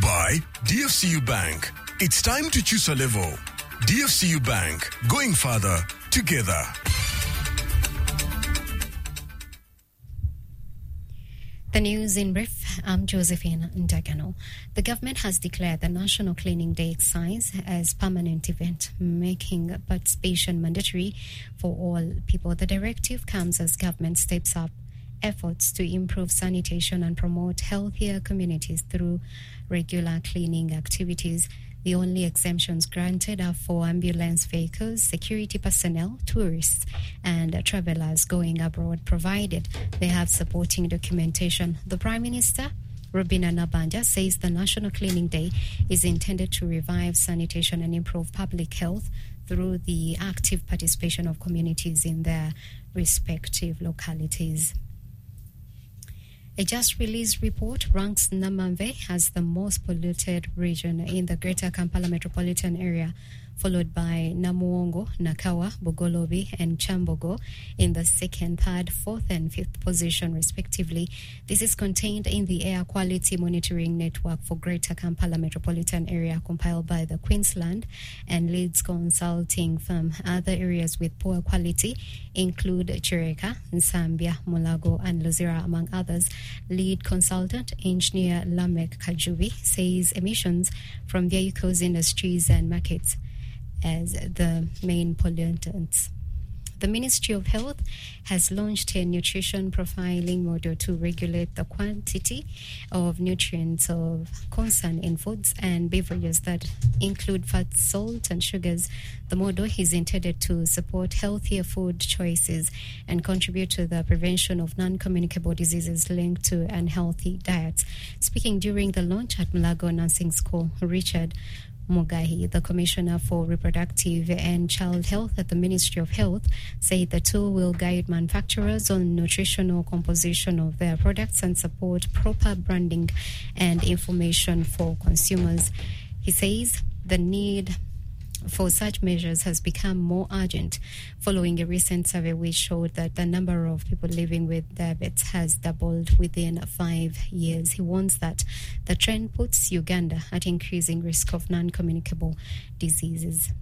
by DFCU Bank. It's time to choose a level. DFCU Bank, going further together. The news in brief. I'm Josephine Ndagano. The government has declared the National Cleaning Day exercise as permanent event, making participation mandatory for all people. The directive comes as government steps up efforts to improve sanitation and promote healthier communities through regular cleaning activities. The only exemptions granted are for ambulance vehicles, security personnel, tourists, and travelers going abroad, provided they have supporting documentation. The Prime Minister, Robina Nabanja, says the National Cleaning Day is intended to revive sanitation and improve public health through the active participation of communities in their respective localities. A just-released report ranks Namamve as the most polluted region in the Greater Kampala metropolitan area, followed by Namuongo, Nakawa, Bugolobi, and Chambogo in the second, third, fourth, and fifth position, respectively. This is contained in the Air Quality Monitoring Network for Greater Kampala metropolitan area, compiled by the Queensland and Leeds consulting firm. Other areas with poor quality include Chireka, Nsambia, Mulago, and Luzira, among others. Lead consultant engineer Lamek Kajubi says emissions from vehicles, industries, and markets as the main pollutants. The Ministry of Health has launched a nutrition profiling model to regulate the quantity of nutrients of concern in foods and beverages that include fat, salt, and sugars. The model is intended to support healthier food choices and contribute to the prevention of non-communicable diseases linked to unhealthy diets. Speaking during the launch at Mulago Nursing School, Richard Mugahi, the Commissioner for Reproductive and Child Health at the Ministry of Health, said the tool will guide manufacturers on nutritional composition of their products and support proper branding and information for consumers. He says the need for such measures has become more urgent following a recent survey which showed that the number of people living with diabetes has doubled within 5 years. He warns that the trend puts Uganda at increasing risk of non-communicable diseases.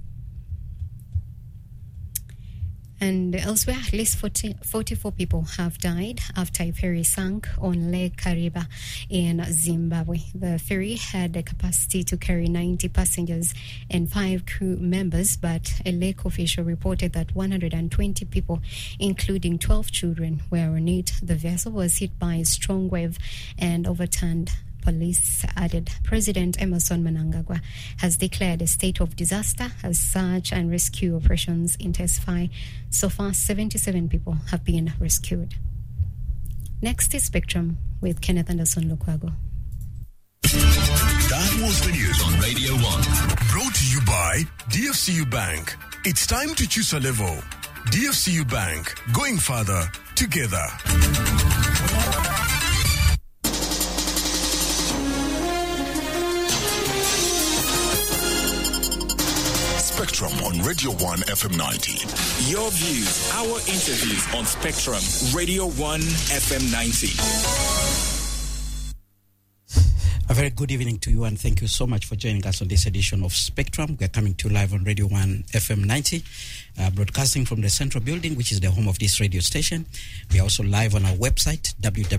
And elsewhere, at least 44 people have died after a ferry sank on Lake Kariba in Zimbabwe. The ferry had a capacity to carry 90 passengers and 5 crew members, but a lake official reported that 120 people, including 12 children, were on it. The vessel was hit by a strong wave and overturned. Police added. President Emerson Mnangagwa has declared a state of disaster as search and rescue operations intensify. So far, 77 people have been rescued. Next is Spectrum with Kenneth Anderson Lukwago. That was the news on Radio 1. Brought to you by DFCU Bank. It's time to choose a level. DFCU Bank, going further together. Spectrum on Radio 1 FM 90. Your views, our interviews on Spectrum, Radio 1 FM 90. A very good evening to you, and thank you so much for joining us on this edition of Spectrum. We're coming to you live on Radio 1 FM 90, broadcasting from the Central Building, which is the home of this radio station. We are also live on our website,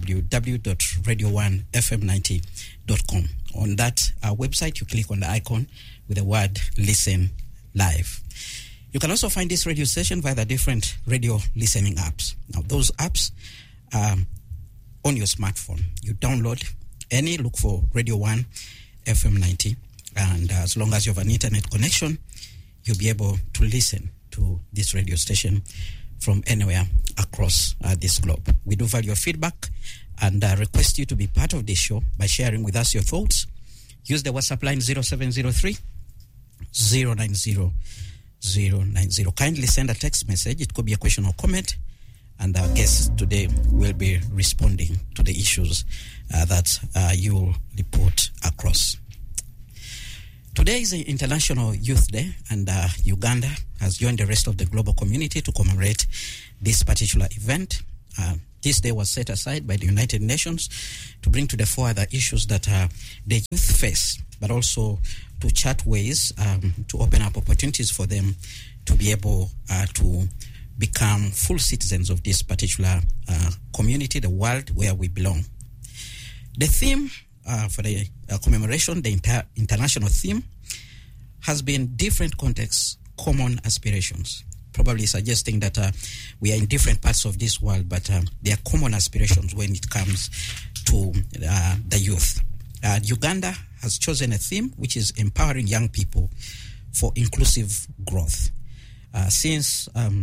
www.radio1fm90.com. On that website, you click on the icon with the word Listen Live. You can also find this radio station via the different radio listening apps. Now, those apps are on your smartphone. You download any, look for Radio 1 FM 90, and as long as you have an internet connection, you'll be able to listen to this radio station from anywhere across this globe. We do value your feedback and request you to be part of this show by sharing with us your thoughts. Use the WhatsApp line 0703 090 090. Kindly send a text message. It could be a question or comment, and our guests today will be responding to the issues that you will report across. Today is International Youth Day, and Uganda has joined the rest of the global community to commemorate this particular event. This day was set aside by the United Nations to bring to the fore the issues that the youth face, but also to chart ways to open up opportunities for them to be able to become full citizens of this particular community, the world where we belong. The theme for the commemoration, the international theme, has been different contexts, common aspirations, probably suggesting that we are in different parts of this world, but there are common aspirations when it comes to the youth. Uganda has chosen a theme which is empowering young people for inclusive growth. Since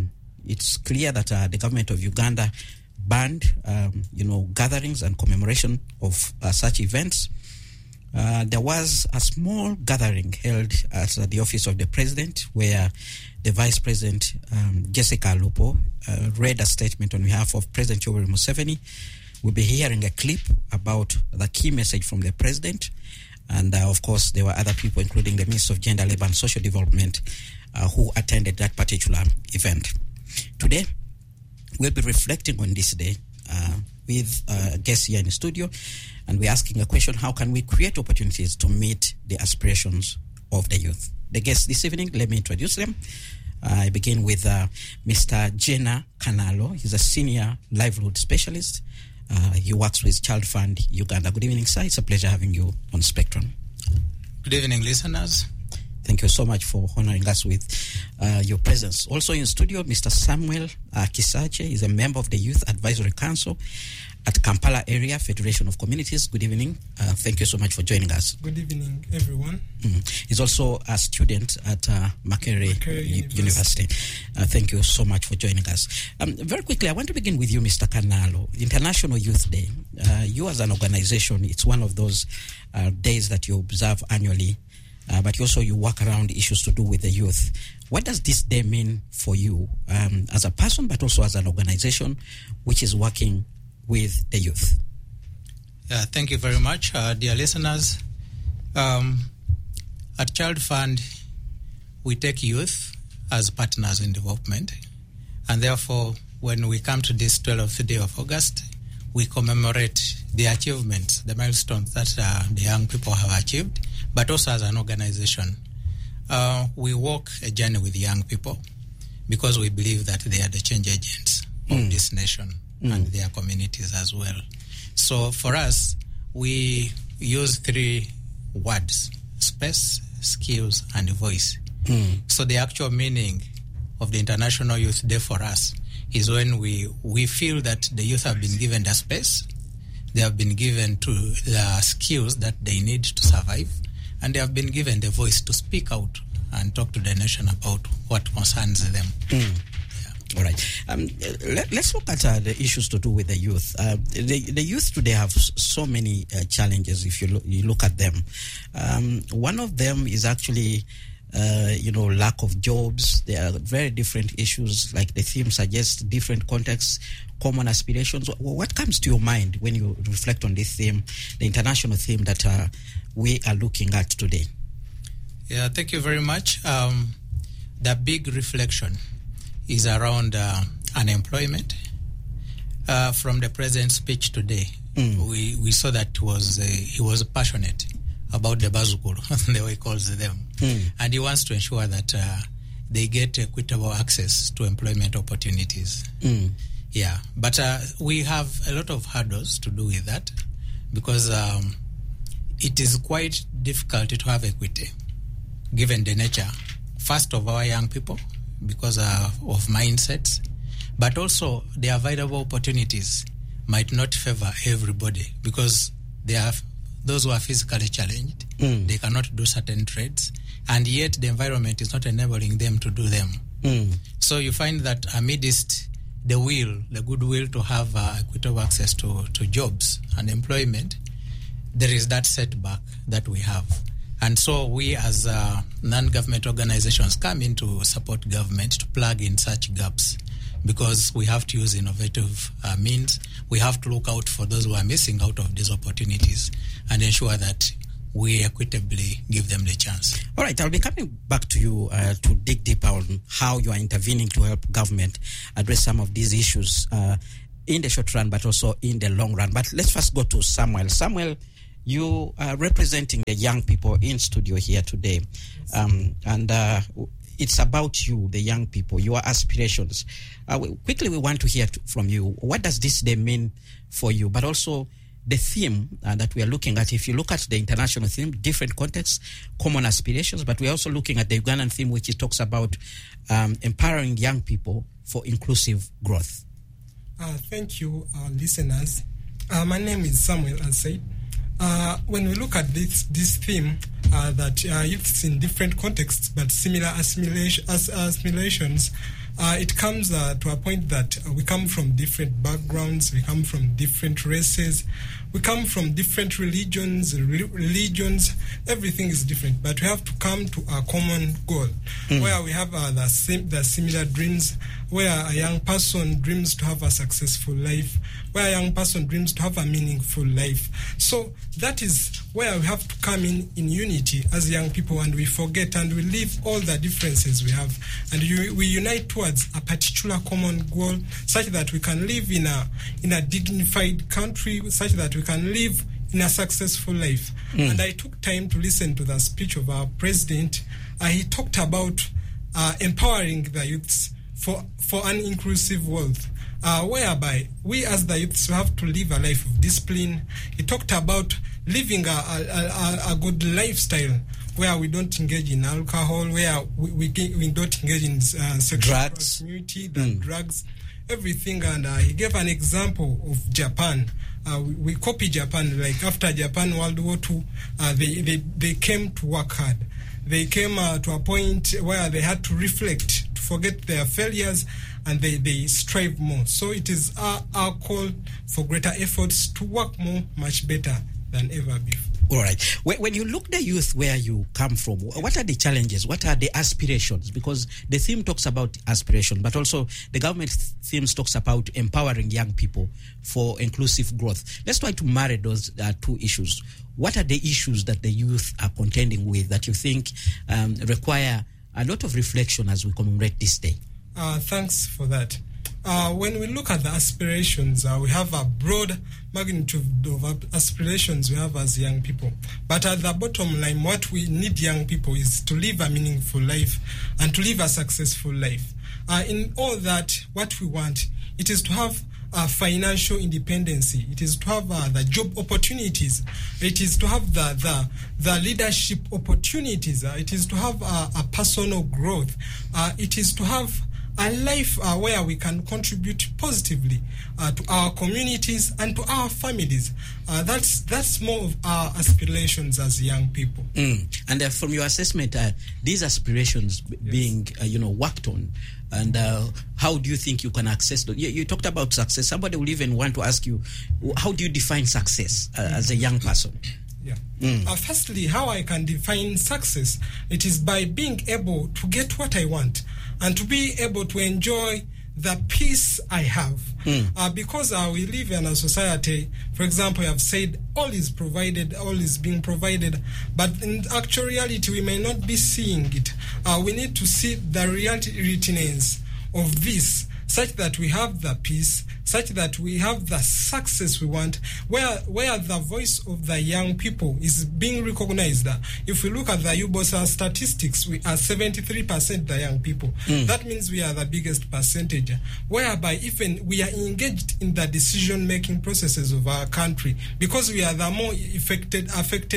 it's clear that the government of Uganda banned, gatherings and commemoration of such events, there was a small gathering held at the office of the president where the vice president, Jessica Alupo, read a statement on behalf of President Yoweri Museveni. We'll be hearing a clip about the key message from the president. And of course, there were other people, including the Minister of Gender, Labour and Social Development, who attended that particular event. Today, we'll be reflecting on this day with guests here in the studio, and we're asking a question: how can we create opportunities to meet the aspirations of the youth? The guests this evening, let me introduce them. I begin with Mr. Jenna Kanalo. He's a senior livelihood specialist. He works with Child Fund Uganda. Good evening, sir. It's a pleasure having you on Spectrum. Good evening, listeners. Thank you so much for honoring us with your presence. Also in studio, Mr. Samuel Kisache is a member of the Youth Advisory Council at Kampala Area Federation of Communities. Good evening. Thank you so much for joining us. Good evening, everyone. He's also a student at Makerere University. Thank you so much for joining us. Very quickly, I want to begin with you, Mr. Kanalo. International Youth Day. You as an organization, it's one of those days that you observe annually. But also you work around issues to do with the youth. What does this day mean for you as a person, but also as an organization which is working with the youth? Thank you very much, dear listeners. At Child Fund, we take youth as partners in development. And therefore, when we come to this 12th day of August, we commemorate the achievements, the milestones that the young people have achieved, but also as an organization. We walk a journey with young people because we believe that they are the change agents of this nation and their communities as well. So for us, we use 3 words: space, skills, and voice. So the actual meaning of the International Youth Day for us is when we feel that the youth have been given the space, they have been given to the skills that they need to survive, and they have been given the voice to speak out and talk to the nation about what concerns them. All right. Let's look at the issues to do with the youth. The youth today have so many challenges if you look at them. One of them is actually, lack of jobs. There are very different issues, like the theme suggests, different contexts, common aspirations. What comes to your mind when you reflect on this theme, the international theme that we are looking at today? Yeah, thank you very much. The big reflection is around unemployment. From the president's speech today, we saw that he was passionate about the Bazukulu, the way he calls them. And he wants to ensure that they get equitable access to employment opportunities. Yeah, but we have a lot of hurdles to do with that because it is quite difficult to have equity given the nature, first, of our young people, because of mindsets, but also the available opportunities might not favor everybody because they are those who are physically challenged. They cannot do certain trades, and yet the environment is not enabling them to do them. So you find that amidst the goodwill to have equitable access to jobs and employment, there is that setback that we have. And so we as non-government organizations come in to support government to plug in such gaps because we have to use innovative means. We have to look out for those who are missing out of these opportunities and ensure that we equitably give them the chance. All right, I'll be coming back to you to dig deeper on how you are intervening to help government address some of these issues. in the short run, but also in the long run. But let's first go to Samuel. Samuel, you are representing the young people in studio here today. It's about you, the young people, your aspirations. Quickly, we want to hear from you. What does this day mean for you? But also the theme that we are looking at. If you look at the international theme, different contexts, common aspirations, but we're also looking at the Ugandan theme, which talks about empowering young people for inclusive growth. Thank you, listeners. My name is Samuel, as said. When we look at this theme, that youths in different contexts but similar assimilations, it comes to a point that we come from different backgrounds, we come from different races, we come from different religions, everything is different, but we have to come to a common goal, where we have the similar dreams, where a young person dreams to have a successful life, where a young person dreams to have a meaningful life. So that is where we have to come in unity as young people, and we forget and we leave all the differences we have, and we unite towards a particular common goal, such that we can live in a dignified country, such that we can live in a successful life. And I took time to listen to the speech of our president. He talked about empowering the youths for an inclusive world, whereby we as the youths have to live a life of discipline. He talked about living a good lifestyle, where we don't engage in alcohol, where we don't engage in sexual promiscuity, drugs, everything. And he gave an example of Japan. We copy Japan. Like after Japan World War II, they came to work hard. They came to a point where they had to reflect, to forget their failures, and they strive more. So it is our call for greater efforts to work more, much better than ever before. All right. When you look the youth where you come from, what are the challenges? What are the aspirations? Because the theme talks about aspiration, but also the government themes talks about empowering young people for inclusive growth. Let's try to marry those two issues. What are the issues that the youth are contending with that you think require a lot of reflection as we commemorate this day? Thanks for that. When we look at the aspirations, we have a broad magnitude of aspirations we have as young people. But at the bottom line, what we need young people is to live a meaningful life and to live a successful life. In all that, what we want, it is to have financial independence. It is to have the job opportunities. It is to have the leadership opportunities. It is to have a personal growth. It is to have a life where we can contribute positively to our communities and to our families. That's more of our aspirations as young people. And from your assessment, these aspirations being worked on, and how do you think you can access them? You talked about success. Somebody will even want to ask you, how do you define success as a young person? Firstly, how I can define success, it is by being able to get what I want and to be able to enjoy the peace I have. Because we live in a society, for example, I have said all is provided, all is being provided, but in actual reality we may not be seeing it. We need to see the realities of this, such that we have the peace, such that we have the success we want, where the voice of the young people is being recognized. If we look at the UBOSA statistics, we are 73% the young people. That means we are the biggest percentage, whereby even we are engaged in the decision-making processes of our country, because we are the more affected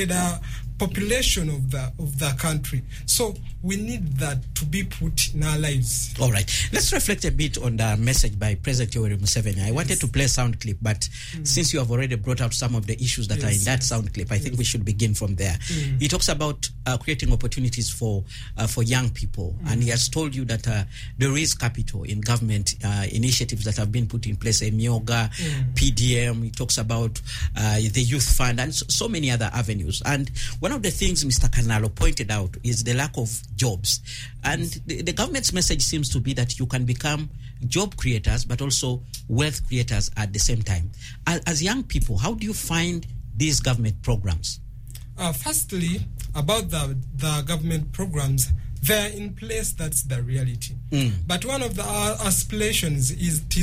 population of the country. So we need that to be put in our lives. All right. Let's reflect a bit on the message by President Yoweri Museveni. I wanted to play a sound clip, but since you have already brought out some of the issues that are in that sound clip, I think we should begin from there. He talks about creating opportunities for young people, and he has told you that there is capital in government initiatives that have been put in place, Emyoga, PDM. He talks about the youth fund and so many other avenues. And one of the things Mr. Kanalo pointed out is the lack of jobs. And the government's message seems to be that you can become job creators, but also wealth creators at the same time. As young people, how do you find these government programs? Firstly, about the government programs, they're in place, that's the reality. But one of the aspirations is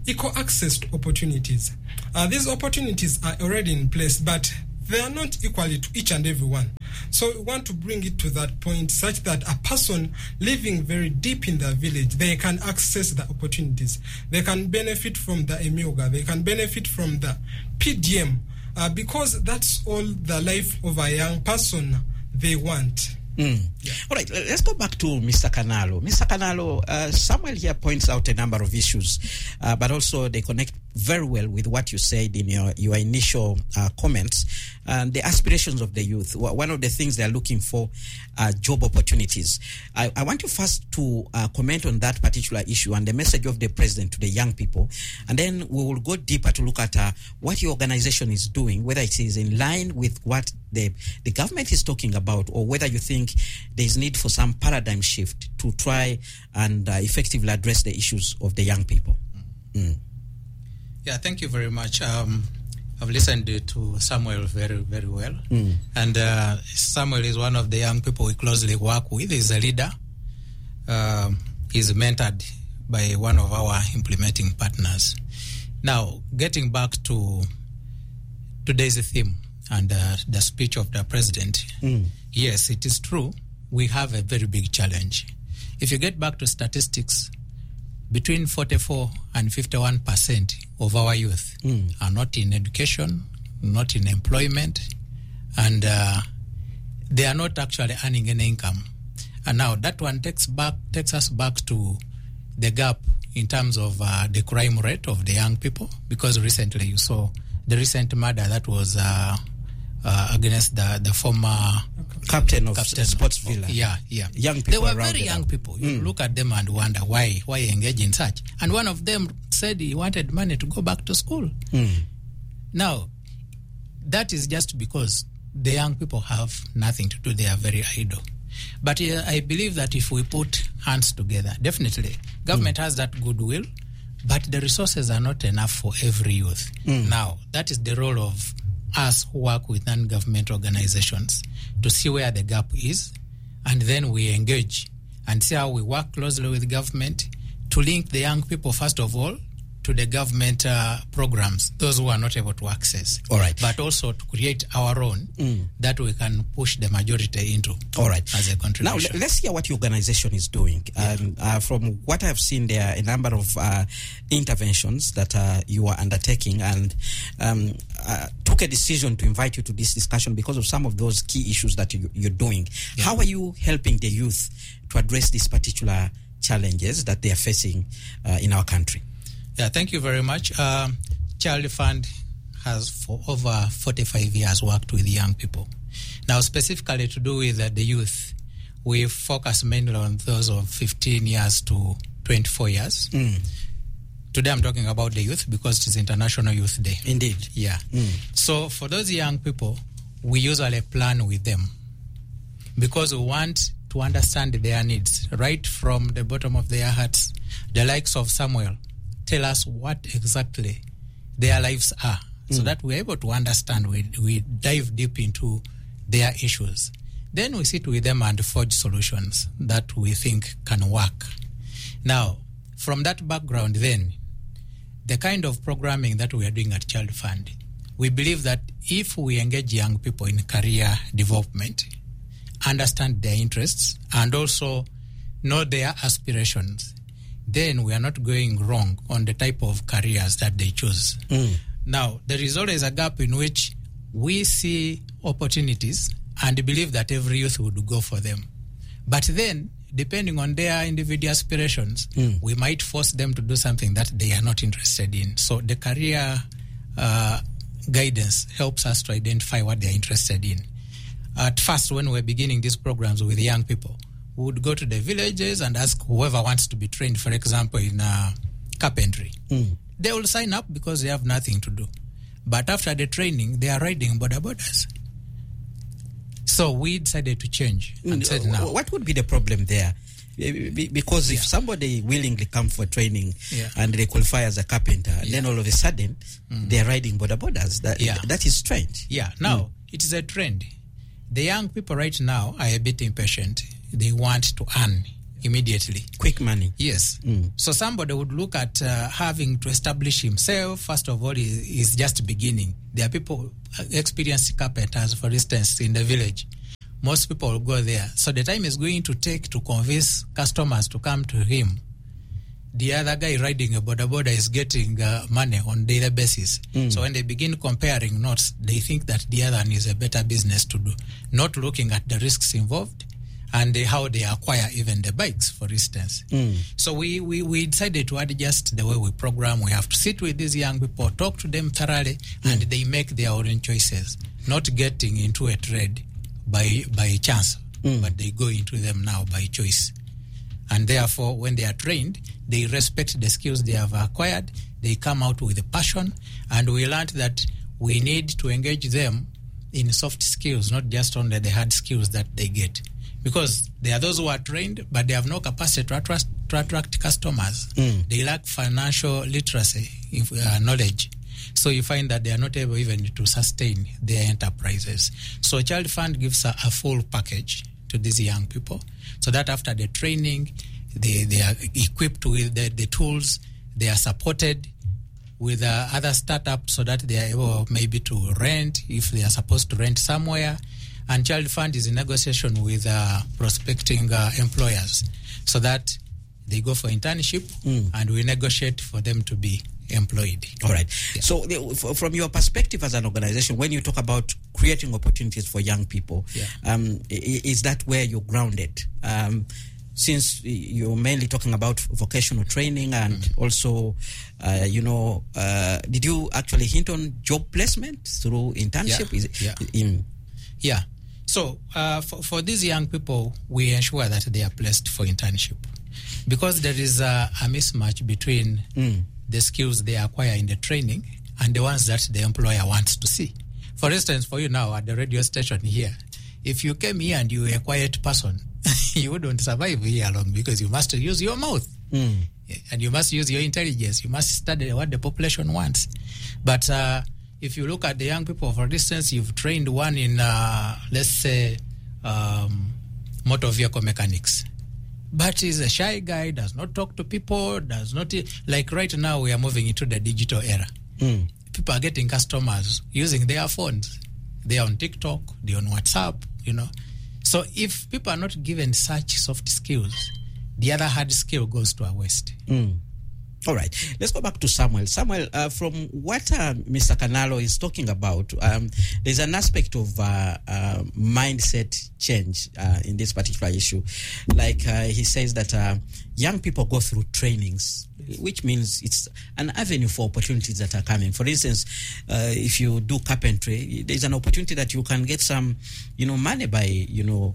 equal access to opportunities. These opportunities are already in place, but they are not equally to each and every one. So we want to bring it to that point such that a person living very deep in the village, they can access the opportunities. They can benefit from the EMIOGA. They can benefit from the PDM because that's all the life of a young person they want. Yeah. All right, let's go back to Mr. Kanalo. Mr. Kanalo, Samuel here points out a number of issues, but also they connect very well with what you said in your initial comments, and the aspirations of the youth. One of the things they're looking for are job opportunities. I want you first to comment on that particular issue and the message of the president to the young people, and then we will go deeper to look at what your organization is doing, whether it is in line with what the government is talking about, or whether you think there is need for some paradigm shift to try and effectively address the issues of the young people. Yeah, thank you very much. I've listened to Samuel very, very well. And Samuel is one of the young people we closely work with. He's a leader. He's mentored by one of our implementing partners. Now, getting back to today's theme and the speech of the president, yes, it is true. We have a very big challenge. If you get back to statistics, between 44 and 51% of our youth are not in education, not in employment, and they are not actually earning any income. And now that one takes us back to the gap in terms of the crime rate of the young people, because recently you saw the recent murder that was against the former captain of Sports Villa. Yeah. Young people. They were very young people. You look at them and wonder why engage in such. And one of them said he wanted money to go back to school. Now, that is just because the young people have nothing to do. They are very idle. But I believe that if we put hands together, definitely, government has that goodwill, but the resources are not enough for every youth. Now, that is the role of us who work with non-government organizations to see where the gap is, and then we engage and see how we work closely with government to link the young people, first of all, to the government programs, those who are not able to access. All right. But also to create our own that we can push the majority into. All right. As a contribution. Now, let's hear what your organization is doing. From what I've seen, there are a number of interventions that you are undertaking, and took a decision to invite you to this discussion because of some of those key issues that you're doing. Yeah. How are you helping the youth to address these particular challenges that they are facing in our country? Yeah, thank you very much. Child Fund has for over 45 years worked with young people. Now, specifically to do with the youth, we focus mainly on those of 15 years to 24 years. Today I'm talking about the youth because it is International Youth Day. Indeed. Yeah. So for those young people, we usually plan with them because we want to understand their needs right from the bottom of their hearts. The likes of Samuel tell us what exactly their lives are so that we're able to understand. We dive deep into their issues. Then we sit with them and forge solutions that we think can work. Now, from that background then, the kind of programming that we are doing at Child Fund, we believe that if we engage young people in career development, understand their interests, and also know their aspirations, then we are not going wrong on the type of careers that they choose. Now, there is always a gap in which we see opportunities and believe that every youth would go for them. But then, depending on their individual aspirations, we might force them to do something that they are not interested in. So the career guidance helps us to identify what they are interested in. At first, when we're beginning these programs with young people, we would go to the villages and ask whoever wants to be trained, for example, in carpentry. They will sign up because they have nothing to do. But after the training, they are riding boda-bodas. So we decided to change and said now. What would be the problem there? Because if somebody willingly comes for training and they qualify as a carpenter, then all of a sudden they're riding boda-bodas. That is strange. Yeah, now it is a trend. The young people right now are a bit impatient. They want to earn immediately. Quick money. Yes. So somebody would look at having to establish himself. First of all, is just beginning. There are people, experienced carpenters, for instance, in the village. Most people will go there. So the time is going to take to convince customers to come to him. The other guy riding a boda is getting money on daily basis. So when they begin comparing notes, they think that the other one is a better business to do, not looking at the risks involved and how they acquire even the bikes, for instance. So we decided to adjust the way we program. We have to sit with these young people, talk to them thoroughly, and they make their own choices, not getting into a trade by chance, but they go into them now by choice. And therefore, when they are trained, they respect the skills they have acquired, they come out with a passion, and we learned that we need to engage them in soft skills, not just only the hard skills that they get. Because there are those who are trained, but they have no capacity to attract customers. They lack financial literacy, knowledge. So you find that they are not able even to sustain their enterprises. So Child Fund gives a full package to these young people, so that after the training, they are equipped with the tools, they are supported with other startups so that they are able maybe to rent if they are supposed to rent somewhere. And Child Fund is in negotiation with prospecting employers so that they go for internship and we negotiate for them to be employed. All right. Yeah. So from your perspective as an organization, when you talk about creating opportunities for young people, is that where you're grounded? Since you're mainly talking about vocational training and also, did you actually hint on job placement through internship? Yeah. So for these young people, we ensure that they are placed for internship because there is a mismatch between the skills they acquire in the training and the ones that the employer wants to see. For instance, for you now at the radio station here, if you came here and you were a quiet person, you wouldn't survive here long because you must use your mouth and you must use your intelligence. You must study what the population wants. But if you look at the young people, for instance, you've trained one in, let's say, motor vehicle mechanics. But he's a shy guy, does not talk to people, does not... Like right now, we are moving into the digital era. People are getting customers using their phones. They're on TikTok, they're on WhatsApp, So if people are not given such soft skills, the other hard skill goes to a waste. All right. Let's go back to Samuel. Samuel, from what Mr. Canalo is talking about, there's an aspect of mindset change in this particular issue. Like he says that young people go through trainings, which means it's an avenue for opportunities that are coming. For instance, if you do carpentry, there's an opportunity that you can get some, money by,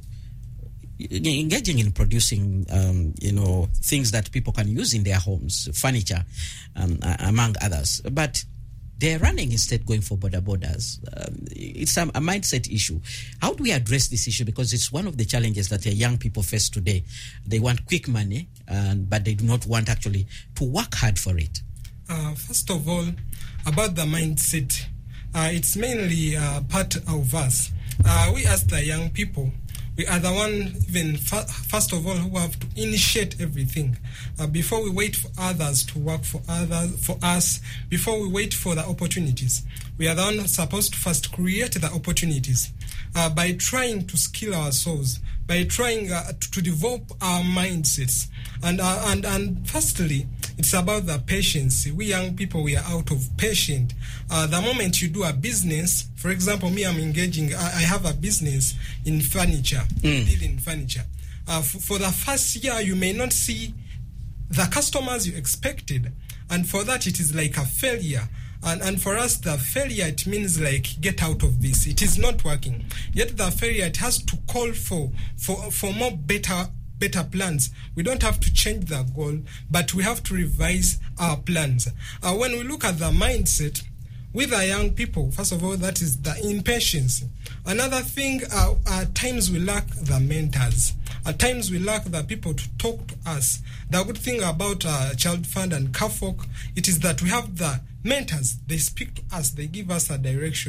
engaging in producing, things that people can use in their homes, furniture, among others. But they're running instead going for borders. It's a mindset issue. How do we address this issue? Because it's one of the challenges that young people face today. They want quick money, but they do not want actually to work hard for it. First of all, about the mindset, it's mainly part of us. We as the young people, we are the one, even first of all, who have to initiate everything. Before we wait for others to work for us, before we wait for the opportunities, we are the one supposed to first create the opportunities by trying to skill ourselves, by trying to develop our mindsets. And firstly, it's about the patience. We young people, we are out of patience. The moment you do a business, for example, me, I'm engaging, I have a business in furniture, dealing furniture. For the first year, you may not see the customers you expected. And for that, it is like a failure. And for us, the failure, it means like, get out of this. It is not working. Yet the failure, it has to call for more better plans. We don't have to change the goal, but we have to revise our plans. When we look at the mindset with our young people, first of all, that is the impatience. Another thing, at times we lack the mentors. At times we lack the people to talk to us. The good thing about Child Fund and CAFOC, it is that we have the mentors. They speak to us. They give us a direction.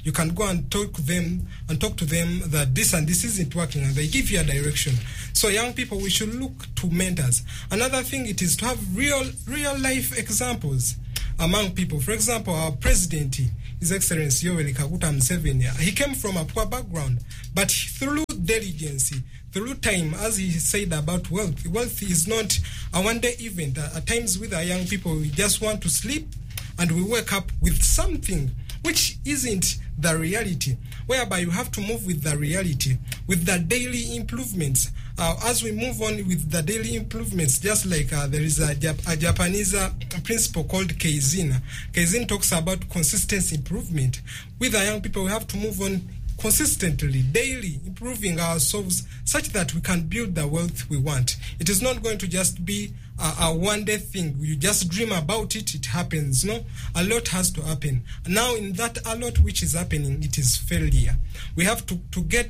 you can go and talk to them that this and this isn't working, and they give you a direction. So young people, we should look to mentors. Another thing, it is to have real life examples among people. For example, our president, His Excellency Yoweri Kaguta Museveni, he came from a poor background, but through diligence, through time, as he said about wealth is not a one-day event. At times with our young people, we just want to sleep and we wake up with something which isn't the reality, whereby you have to move with the reality, with the daily improvements. As we move on with the daily improvements, just like there is a Japanese principle called Kaizen. Kaizen talks about consistent improvement. With our young people, we have to move on consistently, daily, improving ourselves such that we can build the wealth we want. It is not going to just be a one-day thing. You just dream about it, it happens. No, a lot has to happen. Now, in that a lot which is happening, it is failure. We have to get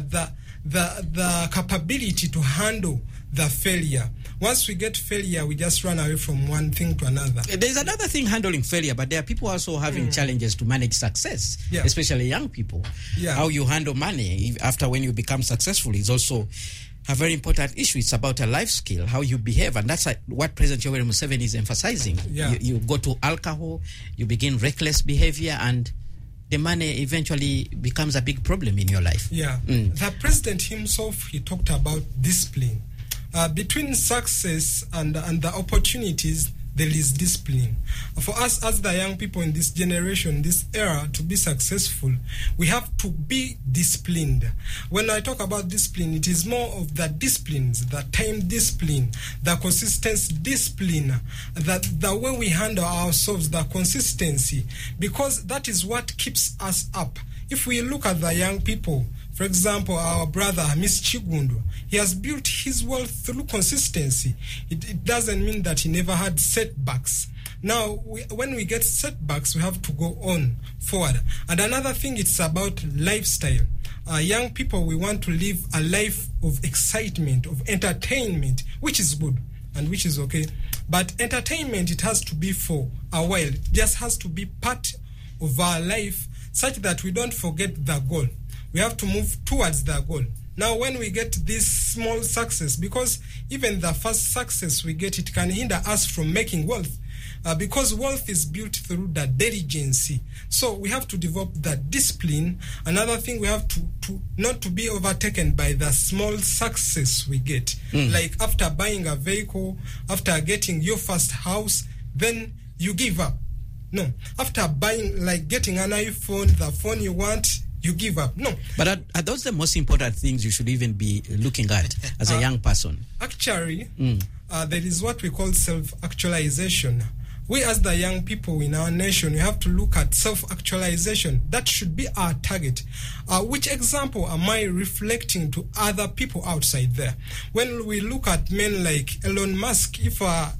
the capability to handle the failure. Once we get failure, we just run away from one thing to another. There's another thing, handling failure, but there are people also having challenges to manage success, especially young people. How you handle money after when you become successful is also a very important issue. It's about a life skill, how you behave, and that's what President Yoweri Museveni is emphasizing. You go to alcohol, you begin reckless behavior, and the money eventually becomes a big problem in your life. The president himself, he talked about discipline. Between success and the opportunities, there is discipline. For us as the young people in this generation, this era, to be successful, we have to be disciplined. When I talk about discipline, it is more of the disciplines, the time discipline, the consistency discipline, the way we handle ourselves, the consistency, because that is what keeps us up. If we look at the young people, for example, our brother, Miss Chigundo, he has built his wealth through consistency. It doesn't mean that he never had setbacks. Now, when we get setbacks, we have to go on forward. And another thing, it's about lifestyle. Young people, we want to live a life of excitement, of entertainment, which is good and which is okay. But entertainment, it has to be for a while. It just has to be part of our life such that we don't forget the goal. We have to move towards the goal. Now, when we get this small success, because even the first success we get, it can hinder us from making wealth, because wealth is built through the diligence. So we have to develop that discipline. Another thing, we have to not to be overtaken by the small success we get. Like after buying a vehicle, after getting your first house, then you give up. No, after buying, like getting an iPhone, the phone you want, you give up. No. But are those the most important things you should even be looking at as a young person? Actually, there is what we call self-actualization. We as the young people in our nation, we have to look at self-actualization. That should be our target. Which example am I reflecting to other people outside there? When we look at men like Elon Musk, if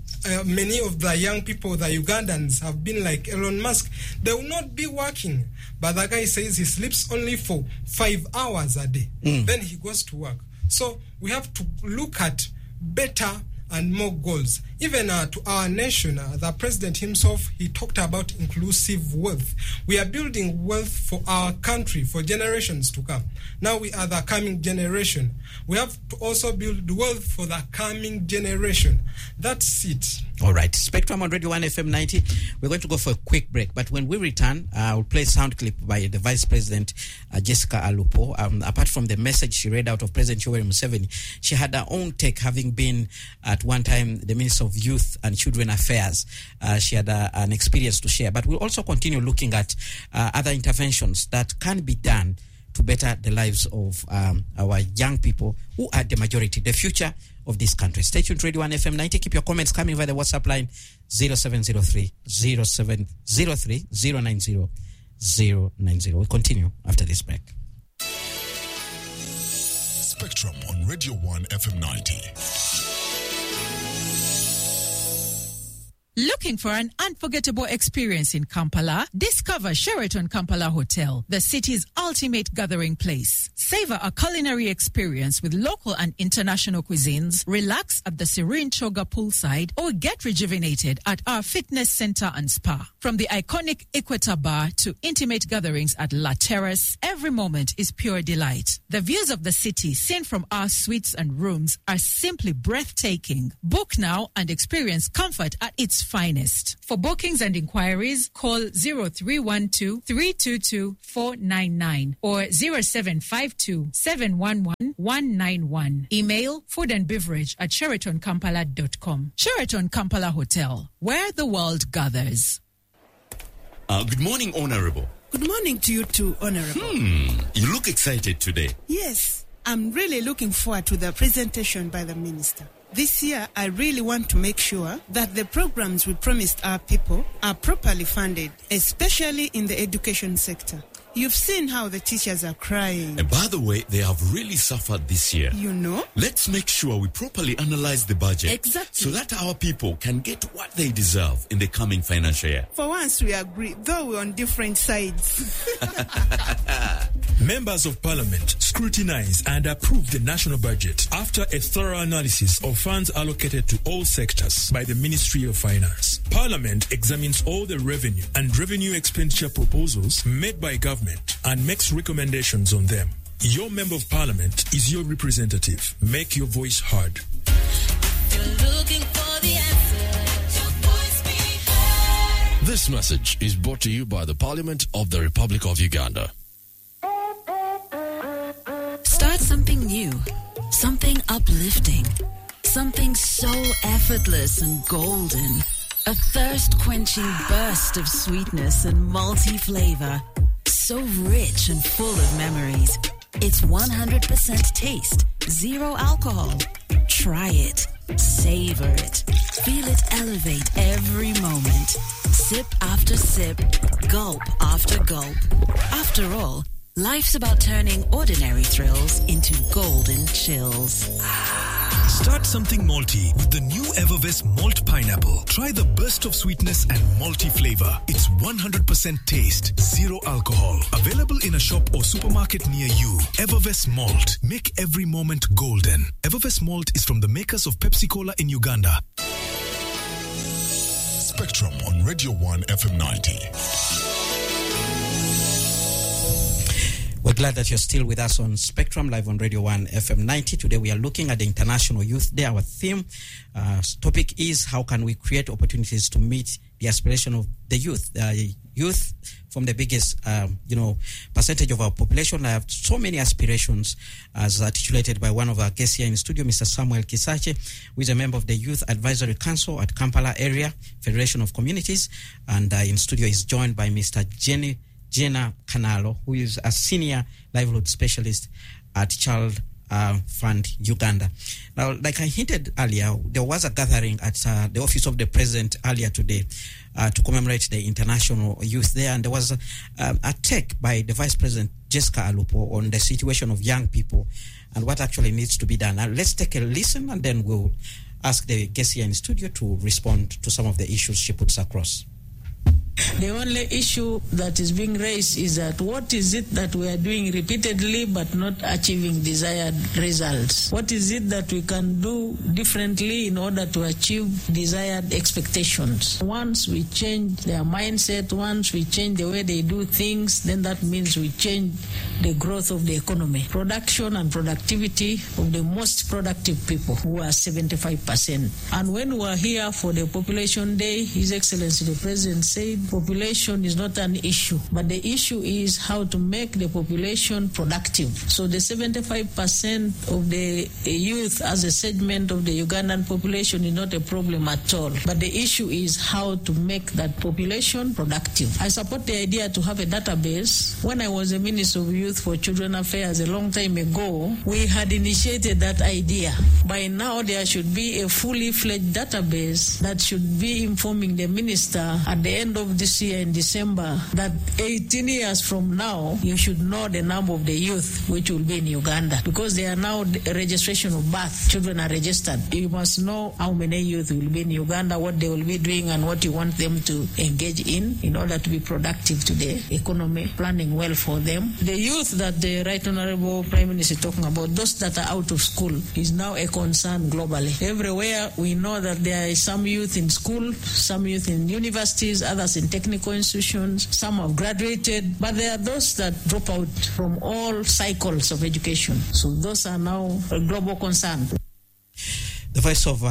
many of the young people, the Ugandans, have been like Elon Musk, they will not be working. But the guy says he sleeps only for 5 hours a day. Then he goes to work. So we have to look at better and more goals. Even to our nation, the president himself, he talked about inclusive wealth. We are building wealth for our country, for generations to come. Now we are the coming generation. We have to also build wealth for the coming generation. That's it. All right. Spectrum on Radio 1 FM 90. We're going to go for a quick break. But when we return, I'll play a sound clip by the Vice President, Jessica Alupo. Apart from the message she read out of President Yoweri Museveni, she had her own take, having been at one time the Minister of Youth and Children Affairs. She had an experience to share. But we'll also continue looking at other interventions that can be done to better the lives of our young people who are the majority, the future of this country. Stay tuned to Radio 1 FM 90. Keep your comments coming via the WhatsApp line 0703 0703 090 090. We'll continue after this break. Spectrum on Radio 1 FM 90. Looking for an unforgettable experience in Kampala? Discover Sheraton Kampala Hotel, the city's ultimate gathering place. Savor a culinary experience with local and international cuisines, relax at the serene Choga poolside, or get rejuvenated at our fitness center and spa. From the iconic Equator Bar to intimate gatherings at La Terrace, every moment is pure delight. The views of the city seen from our suites and rooms are simply breathtaking. Book now and experience comfort at its finest. For bookings and inquiries, call 0312-322-499 or 0752-711-191. Email foodandbeverage@sheratonkampala.com. Sheraton Kampala Hotel, where the world gathers. Good morning, Honorable. Good morning to you too, Honorable. You look excited today. Yes, I'm really looking forward to the presentation by the Minister. This year, I really want to make sure that the programs we promised our people are properly funded, especially in the education sector. You've seen how the teachers are crying. And by the way, they have really suffered this year. You know? Let's make sure we properly analyze the budget. Exactly. So that our people can get what they deserve in the coming financial year. For once, we agree, though we're on different sides. Members of Parliament scrutinize and approve the national budget after a thorough analysis of funds allocated to all sectors by the Ministry of Finance. Parliament examines all the revenue and revenue expenditure proposals made by government and makes recommendations on them. Your Member of Parliament is your representative. Make your voice heard. This message is brought to you by the Parliament of the Republic of Uganda. Start something new, something uplifting, something so effortless and golden. A thirst-quenching burst of sweetness and multi-flavor. So rich and full of memories. It's 100% taste, zero alcohol. Try it. Savor it. Feel it elevate every moment. Sip after sip, gulp after gulp. After all, life's about turning ordinary thrills into golden chills. Start something malty with the new Evervest Malt Pineapple. Try the burst of sweetness and malty flavor. It's 100% taste, zero alcohol. Available in a shop or supermarket near you. Evervest Malt. Make every moment golden. Evervest Malt is from the makers of Pepsi Cola in Uganda. Spectrum on Radio 1 FM 90. We're glad that you're still with us on Spectrum, live on Radio 1 FM 90. Today we are looking at the International Youth Day. Our theme, topic is how can we create opportunities to meet the aspiration of the youth. Youth from the biggest, percentage of our population have so many aspirations, as articulated by one of our guests here in studio, Mr. Samuel Kisache, who is a member of the Youth Advisory Council at Kampala Area Federation of Communities. And in studio is joined by Mr. Jenna Canalo, who is a senior livelihood specialist at Child Fund Uganda. Now, like I hinted earlier, there was a gathering at the office of the president earlier today to commemorate the International Youth Day, and there was a take by the Vice President Jessica Alupo on the situation of young people and what actually needs to be done. Now, let's take a listen, and then we'll ask the guest here in the studio to respond to some of the issues she puts across. The only issue that is being raised is that what is it that we are doing repeatedly but not achieving desired results? What is it that we can do differently in order to achieve desired expectations? Once we change their mindset, once we change the way they do things, then that means we change the growth of the economy. Production and productivity of the most productive people, who are 75%. And when we are here for the Population Day, His Excellency the President said population is not an issue, but the issue is how to make the population productive. So the 75% of the youth as a segment of the Ugandan population is not a problem at all, but the issue is how to make that population productive. I support the idea to have a database. When I was a Minister of Youth for Children Affairs a long time ago, we had initiated that idea. By now there should be a fully fledged database that should be informing the minister at the end of this year in December that 18 years from now, you should know the number of the youth which will be in Uganda, because they are now registration of birth. Children are registered. You must know how many youth will be in Uganda, what they will be doing, and what you want them to engage in order to be productive to the economy, planning well for them. The youth that the Right Honorable Prime Minister is talking about, those that are out of school, is now a concern globally. Everywhere we know that there is some youth in school, some youth in universities, others in technical institutions, some have graduated, but there are those that drop out from all cycles of education. So those are now a global concern. The voice of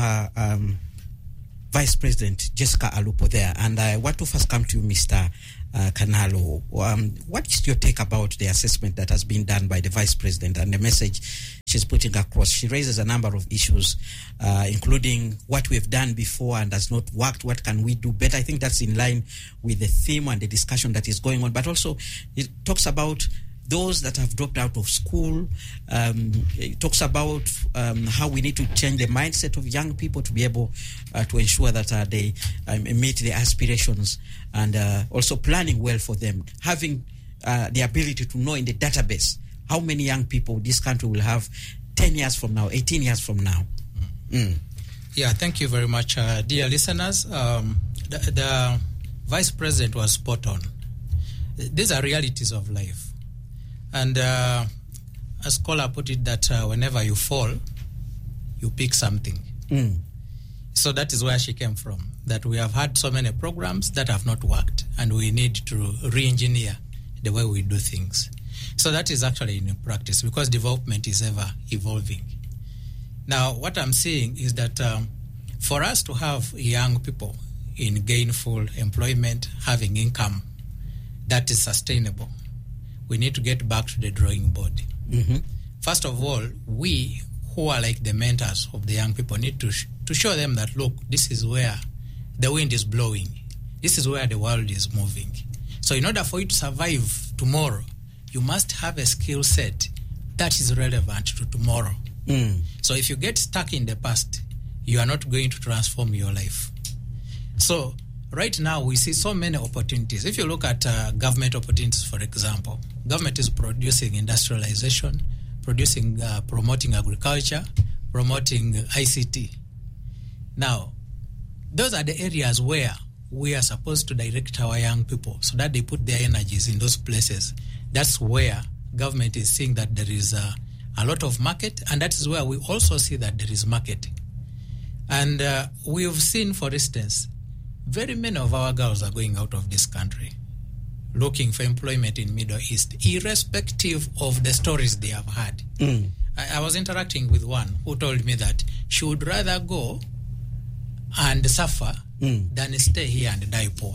Vice President Jessica Alupo there. And I want to first come to you, Mr. Kanalo. What is your take about the assessment that has been done by the Vice President and the message she's putting across? She raises a number of issues, including what we've done before and has not worked. What can we do better? I think that's in line with the theme and the discussion that is going on. But also, it talks about those that have dropped out of school. It talks about how we need to change the mindset of young people to be able to ensure that they meet their aspirations, and also planning well for them, having the ability to know in the database how many young people this country will have 10 years from now, 18 years from now. Yeah, thank you very much, dear listeners. The Vice President was spot on. These are realities of life. And a scholar put it that whenever you fall, you pick something. So that is where she came from, that we have had so many programs that have not worked, and we need to re-engineer the way we do things. So that is actually in practice, because development is ever evolving. Now, what I'm seeing is that for us to have young people in gainful employment, having income that is sustainable, we need to get back to the drawing board. First of all, we who are like the mentors of the young people need to show them that, look, this is where the wind is blowing. This is where the world is moving. So in order for you to survive tomorrow, you must have a skill set that is relevant to tomorrow. So if you get stuck in the past, you are not going to transform your life. So right now, we see so many opportunities. If you look at government opportunities, for example, government is producing industrialization, promoting agriculture, promoting ICT. Now, those are the areas where we are supposed to direct our young people so that they put their energies in those places. That's where government is seeing that there is a lot of market, and that is where we also see that there is market. And we have seen, for instance, very many of our girls are going out of this country looking for employment in Middle East, irrespective of the stories they have had. I was interacting with one who told me that she would rather go and suffer than stay here and die poor.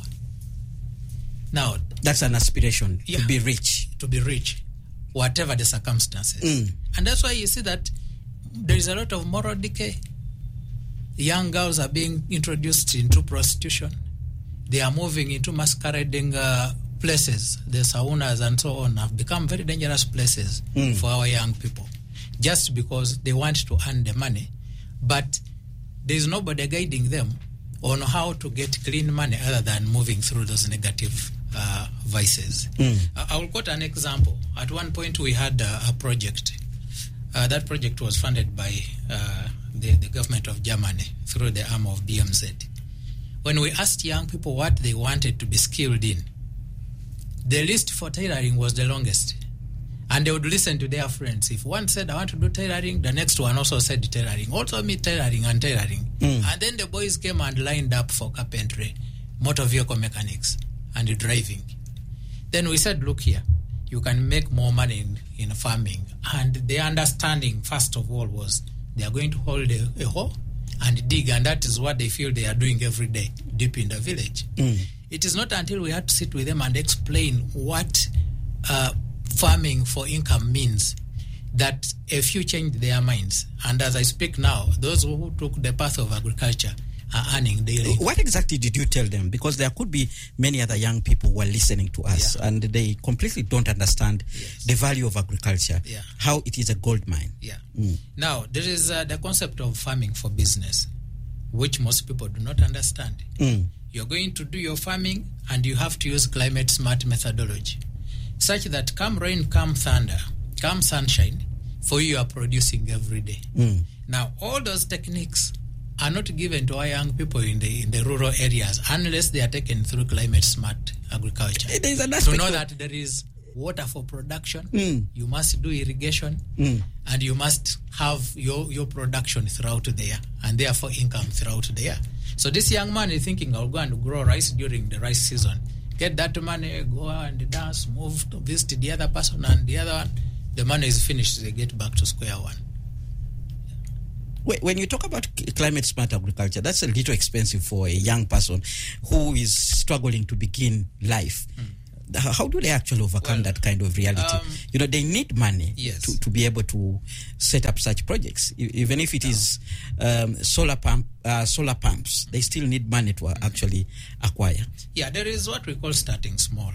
Now, that's an aspiration, to be rich. To be rich, whatever the circumstances. And that's why you see that there is a lot of moral decay. Young girls are being introduced into prostitution. They are moving into masquerading places. The saunas and so on have become very dangerous places for our young people, just because they want to earn the money. But there is nobody guiding them on how to get clean money other than moving through those negative vices. I will quote an example. At one point, we had a project. That project was funded by the government of Germany through the arm of BMZ. When we asked young people what they wanted to be skilled in, the list for tailoring was the longest. And they would listen to their friends. If one said, I want to do tailoring, the next one also said tailoring. Also me tailoring and tailoring. And then the boys came and lined up for carpentry, motor vehicle mechanics, and driving. Then we said, look here, you can make more money in farming. And the understanding, first of all, was they are going to hold a hoe and dig, and that is what they feel they are doing every day, deep in the village. It is not until we had to sit with them and explain what farming for income means that a few changed their minds. And as I speak now, those who took the path of agriculture are earning daily. What exactly did you tell them? Because there could be many other young people who are listening to us and they completely don't understand the value of agriculture, how it is a gold mine. Now, there is the concept of farming for business, which most people do not understand. you're going to do your farming, and you have to use climate smart methodology, such that come rain, come thunder, come sunshine, for you are producing every day. Now, all those techniques are not given to our young people in the rural areas unless they are taken through climate smart agriculture. To know that there is water for production, you must do irrigation, and you must have your production throughout the year, and therefore income throughout the year. So this young man is thinking, I'll go and grow rice during the rice season, get that money, go and dance, move to visit the other person, and the other one, the money is finished, they get back to square one. When you talk about climate smart agriculture, that's a little expensive for a young person who is struggling to begin life. How do they actually overcome that kind of reality? They need money to be able to set up such projects. Even if it is solar pumps, they still need money to actually acquire. Yeah, there is what we call starting small.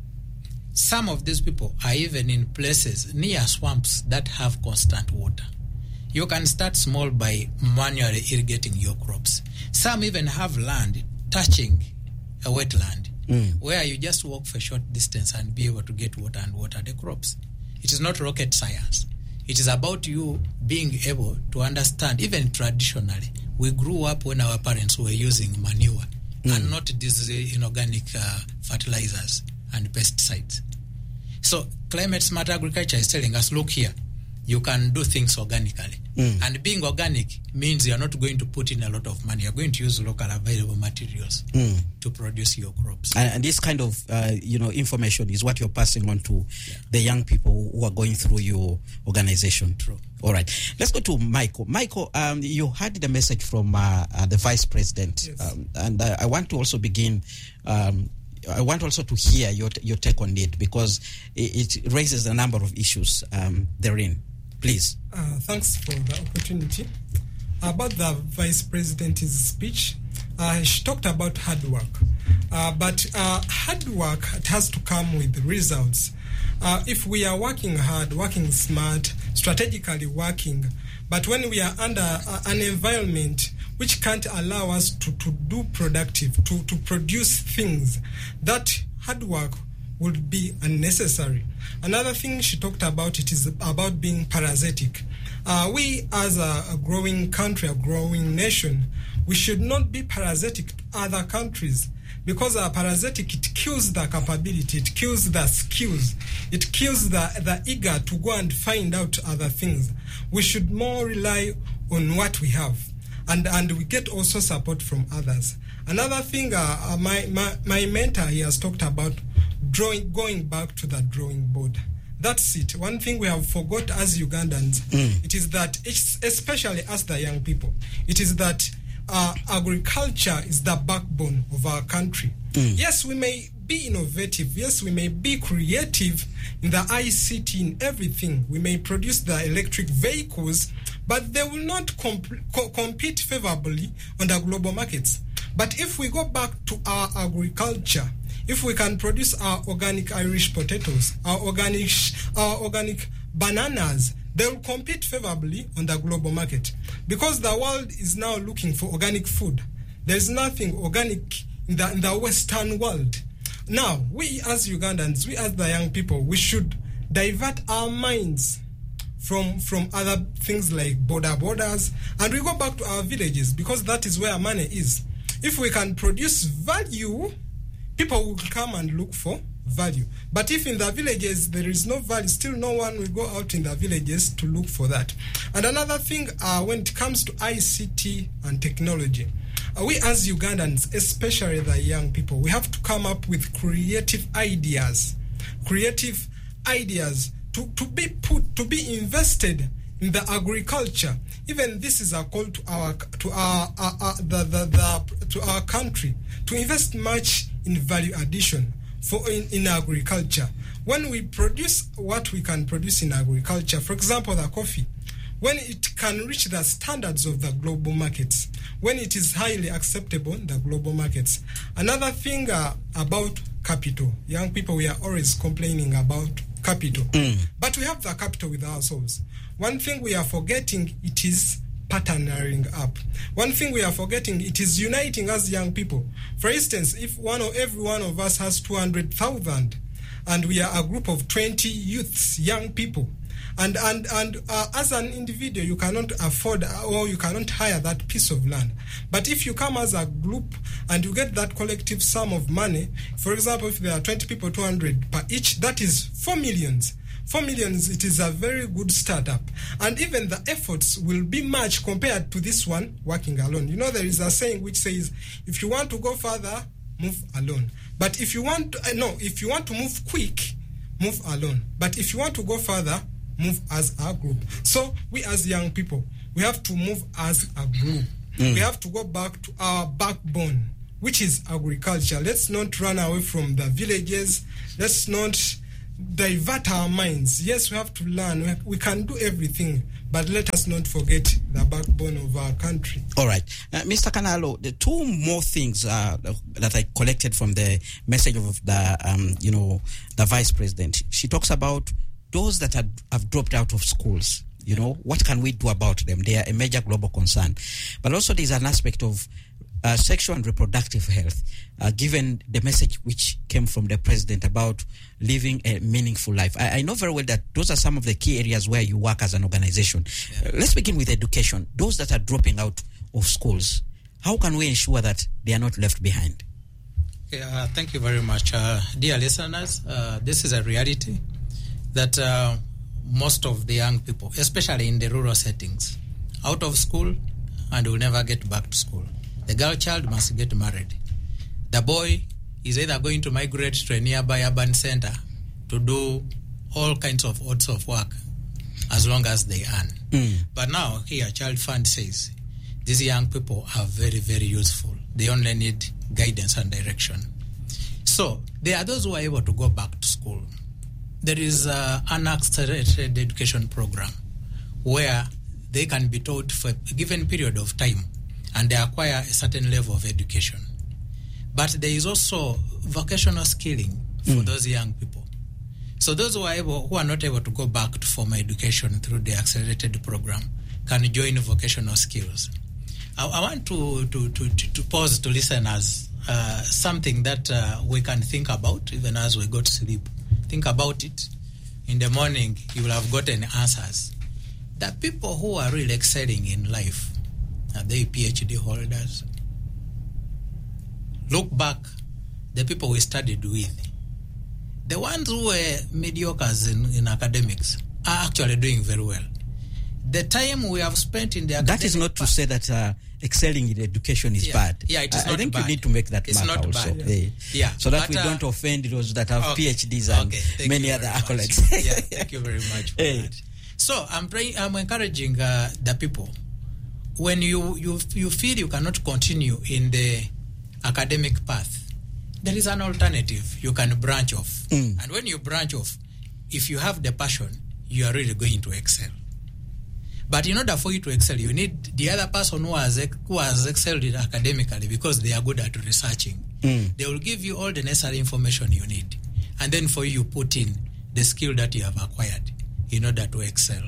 Some of these people are even in places near swamps that have constant water. You can start small by manually irrigating your crops. Some even have land touching a wetland where you just walk for a short distance and be able to get water and water the crops. It is not rocket science. It is about you being able to understand, even traditionally, we grew up when our parents were using manure and not these inorganic fertilizers and pesticides. So climate smart agriculture is telling us, look here, you can do things organically. And being organic means you're not going to put in a lot of money. You're going to use local available materials to produce your crops. And this kind of information is what you're passing on to the young people who are going through your organization. True. All right. Let's go to Michael. Michael, you heard the message from the Vice President. Yes. And I want to also begin... I want also to hear your take on it, because it raises a number of issues therein. Please. Thanks for the opportunity. About the Vice President's speech, she talked about hard work. But hard work has to come with results. If we are working hard, working smart, strategically working, but when we are under an environment which can't allow us to do productive, to produce things, that hard work would be unnecessary. Another thing she talked about, it is about being parasitic. We as a growing country, a growing nation, we should not be parasitic to other countries, because our parasitic, it kills the capability, it kills the skills, it kills the eager to go and find out other things. We should more rely on what we have, and we get also support from others. Another thing, my mentor, he has talked about going back to the drawing board. That's it. One thing we have forgot as Ugandans, it is that, especially as the young people, it is that agriculture is the backbone of our country. Yes, we may be innovative. Yes, we may be creative in the ICT, in everything. We may produce the electric vehicles, but they will not compete favorably on the global markets. But if we go back to our agriculture, if we can produce our organic Irish potatoes, our organic bananas, they will compete favorably on the global market. Because the world is now looking for organic food. There is nothing organic in the Western world. Now, we as Ugandans, we as the young people, we should divert our minds from other things like borders, and we go back to our villages, because that is where money is. If we can produce value, people will come and look for value. But if in the villages there is no value, still no one will go out in the villages to look for that. And another thing, when it comes to ICT and technology, we as Ugandans, especially the young people, we have to come up with creative ideas to be invested in the agriculture. Even this is a call to our country to invest much in value addition in agriculture. When we produce what we can produce in agriculture, for example, the coffee, when it can reach the standards of the global markets, when it is highly acceptable in the global markets. Another thing about capital. Young people, we are always complaining about capital. But we have the capital with ourselves. One thing we are forgetting, it is partnering up. One thing we are forgetting, it is uniting us young people. For instance, if every one of us has 200,000 and we are a group of 20 youths, young people, and as an individual, you cannot afford or you cannot hire that piece of land. But if you come as a group and you get that collective sum of money, for example, if there are 20 people, 200 per each, that is 4 millions. 4 millions, it is a very good startup. And even the efforts will be much compared to this one working alone. You know, there is a saying which says, if you want to go further, move alone. But if you want to move quick, move alone. But if you want to go further, move as a group. So we as young people, we have to move as a group. We have to go back to our backbone, which is agriculture. Let's not run away from the villages. Let's not divert our minds. Yes, we have to learn. We can do everything, but let us not forget the backbone of our country. All right. Mr. Kanalo, the two more things that I collected from the message of the Vice President. She talks about those that have dropped out of schools. You know, what can we do about them? They are a major global concern. But also there's an aspect of sexual and reproductive health, given the message which came from the president about living a meaningful life. I know very well that those are some of the key areas where you work as an organization. Let's begin with education. Those that are dropping out of schools, how can we ensure that they are not left behind? Thank you very much. Dear listeners, this is a reality that most of the young people, especially in the rural settings, out of school and will never get back to school. The girl child must get married. The boy is either going to migrate to a nearby urban center to do all kinds of odds of work as long as they earn. But now here Child Fund says these young people are very, very useful. They only need guidance and direction. So there are those who are able to go back to school. There is an accelerated education program where they can be taught for a given period of time and they acquire a certain level of education. But there is also vocational skilling for those young people. So those who are not able to go back to formal education through the accelerated program can join vocational skills. I want to pause to listeners something that we can think about even as we go to sleep. Think about it. In the morning, you will have gotten answers. The people who are really excelling in life, are they PhD holders? Look back, the people we studied with. The ones who were mediocres in academics are actually doing very well. The time we have spent in the academic... That is not to say that excelling in education is bad. Yeah, it is not I think bad. you need to make that It's mark not also. bad. So that we don't offend those that have PhDs and many other accolades. Thank you very much for that. So I'm encouraging the people. When you feel you cannot continue in the academic path, there is an alternative. You can branch off. And when you branch off, if you have the passion, you are really going to excel. But in order for you to excel, you need the other person who has excelled academically because they are good at researching. They will give you all the necessary information you need. And then for you put in the skill that you have acquired in order to excel.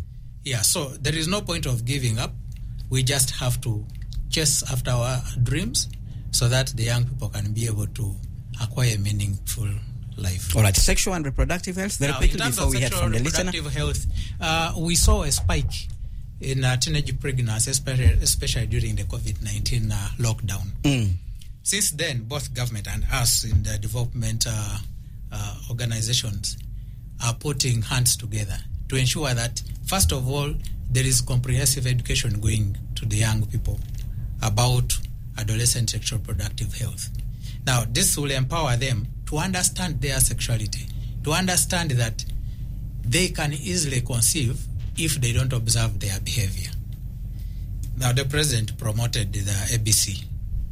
So there is no point of giving up. We just have to chase after our dreams so that the young people can be able to acquire meaningful life. All right, sexual and reproductive health. Very quickly before we hear from the listener. Health, we saw a spike in teenage pregnancy, especially during the COVID-19 lockdown. Since then, both government and us in the development organizations are putting hands together to ensure that, first of all, there is comprehensive education going to the young people about adolescent sexual reproductive health. Now, this will empower them to understand their sexuality, to understand that they can easily conceive if they don't observe their behavior. Now, the president promoted the ABC.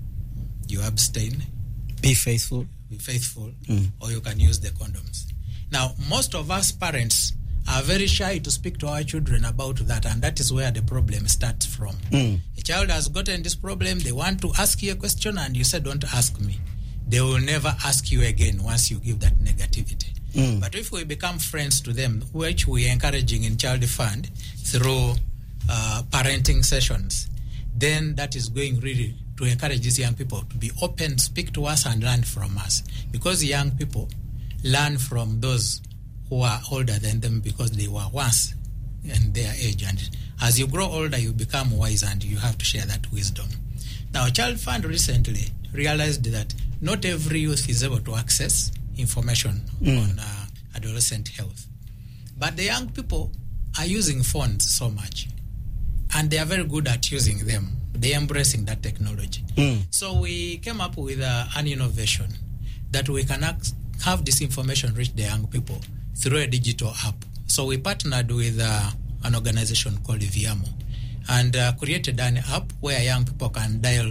You abstain. Be faithful. Be faithful, or you can use the condoms. Now, most of us parents are very shy to speak to our children about that, and that is where the problem starts from. A child has gotten this problem, they want to ask you a question, and you say, don't ask me. They will never ask you again once you give that negativity. But if we become friends to them, which we are encouraging in Child Fund through parenting sessions, then that is going really to encourage these young people to be open, speak to us, and learn from us. Because young people learn from those who are older than them because they were once in their age. And as you grow older, you become wise and you have to share that wisdom. Now, Child Fund recently realized that not every youth is able to access information on adolescent health. But the young people are using phones so much, and they are very good at using them. They're embracing that technology. So we came up with an innovation that we can have this information reach the young people through a digital app. So we partnered with an organization called Viamo and created an app where young people can dial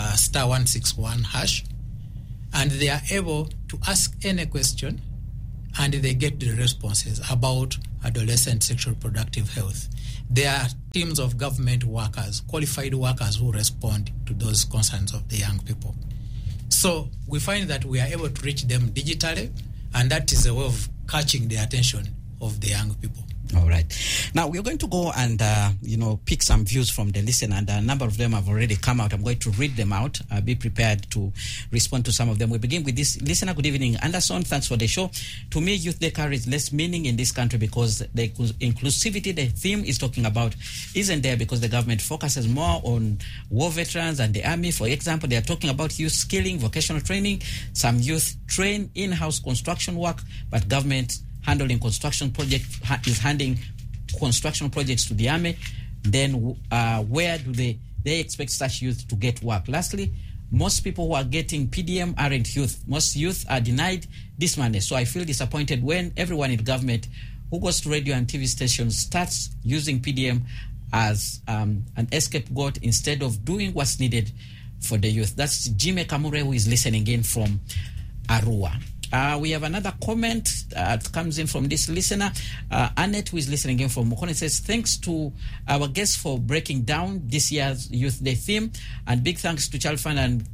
*161#, and they are able to ask any question and they get the responses about adolescent sexual reproductive health. There are teams of government workers, qualified workers, who respond to those concerns of the young people. So we find that we are able to reach them digitally, and that is a way of catching the attention of the young people. All right. Now, we're going to go and, pick some views from the listener, and a number of them have already come out. I'm going to read them out. Be prepared to respond to some of them. We begin with this listener. Good evening, Anderson. Thanks for the show. To me, Youth Day carries less meaning in this country because the inclusivity the theme is talking about isn't there, because the government focuses more on war veterans and the army. For example, they are talking about youth skilling, vocational training. Some youth train in-house construction work, but government handling construction project is handing construction projects to the army. Then where do they expect such youth to get work? Lastly, most people who are getting PDM aren't youth. Most youth are denied this money. So I feel disappointed when everyone in government who goes to radio and TV stations starts using PDM as an scapegoat instead of doing what's needed for the youth. That's Jimmy Kamure, who is listening in from Arua. We have another comment that comes in from this listener. Annette, who is listening in from Mukone, says, thanks to our guests for breaking down this year's Youth Day theme, and big thanks to Child Fund and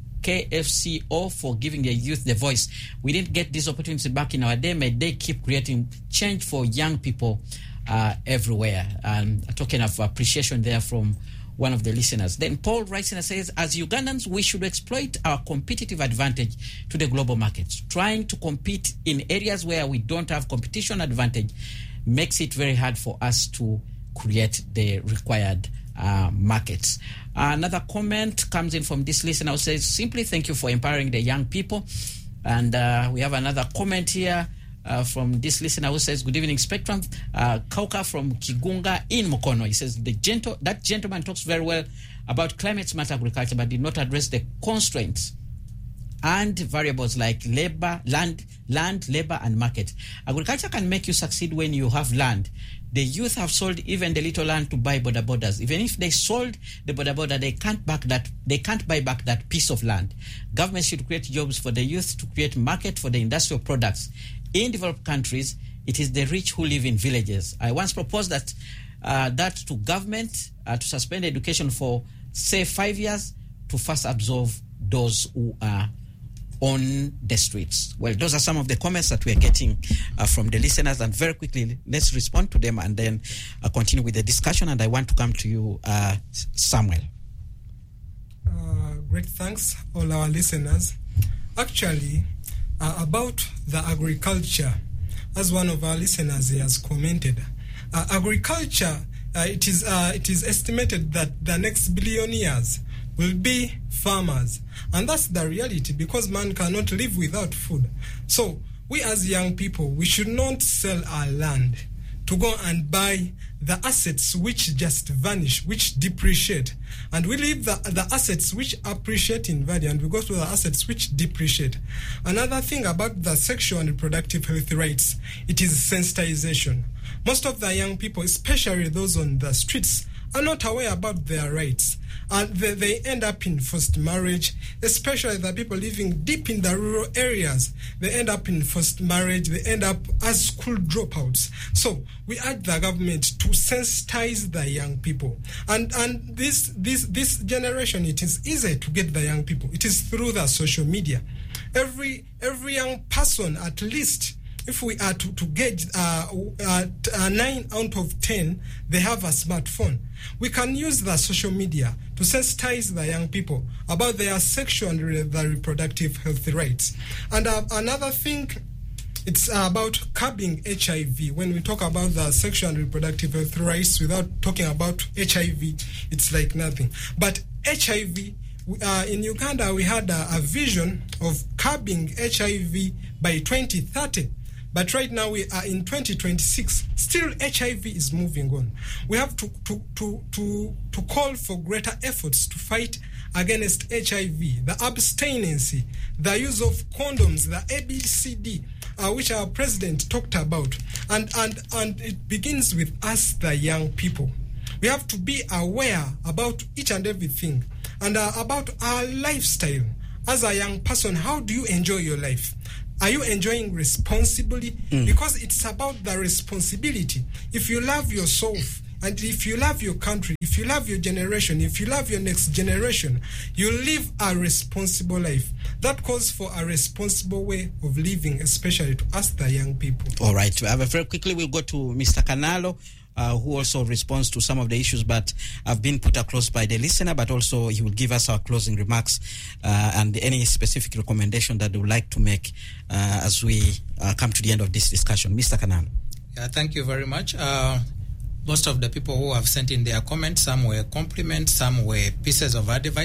KFCO for giving the youth the voice. We didn't get this opportunity back in our day. May they keep creating change for young people everywhere. And a token of appreciation there from one of the listeners. Then Paul writes and says, as Ugandans, we should exploit our competitive advantage to the global markets. Trying to compete in areas where we don't have competition advantage makes it very hard for us to create the required markets. Another comment comes in from this listener who says, simply thank you for empowering the young people. And we have another comment here from this listener who says, good evening, Spectrum. Kauka from Kigunga in Mukono. He says, that gentleman talks very well about climate-smart agriculture, but did not address the constraints and variables like land, labor, and market. Agriculture can make you succeed when you have land. The youth have sold even the little land to buy border borders. Even if they sold the border border, they can't buy back that piece of land. Government should create jobs for the youth to create market for the industrial products. In developed countries, it is the rich who live in villages. I once proposed that to government to suspend education for, say, 5 years to first absorb those who are on the streets. Well, those are some of the comments that we are getting from the listeners, and very quickly, let's respond to them and then continue with the discussion. And I want to come to you, Samuel. Great thanks, all our listeners. Actually, about the agriculture, as one of our listeners has commented, agriculture, it is estimated that the next billion years will be farmers, and that's the reality, because man cannot live without food. So we as young people, we should not sell our land to go and buy the assets which just vanish, which depreciate, and we leave the assets which appreciate in value, and we go to the assets which depreciate. Another thing about the sexual and reproductive health rights, it is sensitization. Most of the young people, especially those on the streets, are not aware about their rights, and they end up in forced marriage, especially the people living deep in the rural areas. They end up in forced marriage, they end up as school dropouts. So we urge the government to sensitize the young people, and this generation, it is easy to get the young people. It is through the social media. Every young person at least if we are to gauge 9 out of 10, they have a smartphone. We can use the social media to sensitize the young people about their sexual and reproductive health rights. And another thing, it's about curbing HIV. When we talk about the sexual and reproductive health rights without talking about HIV, it's like nothing. But HIV, in Uganda, we had a vision of curbing HIV by 2030. But right now we are in 2026. Still, HIV is moving on. We have to call for greater efforts to fight against HIV, the abstinence, the use of condoms, the ABCD, which our president talked about, and it begins with us, the young people. We have to be aware about each and everything, and about our lifestyle. As a young person, how do you enjoy your life? Are you enjoying responsibly? Because it's about the responsibility. If you love yourself, and if you love your country, if you love your generation, if you love your next generation, you live a responsible life. That calls for a responsible way of living, especially to us, the young people. All right. Very quickly, we'll go to Mr. Canalo, who also responds to some of the issues but have been put across by the listener, but also he will give us our closing remarks and any specific recommendation that they would like to make as we come to the end of this discussion. Mr. Canalo. Yeah, thank you very much. Most of the people who have sent in their comments, some were compliments, some were pieces of advice.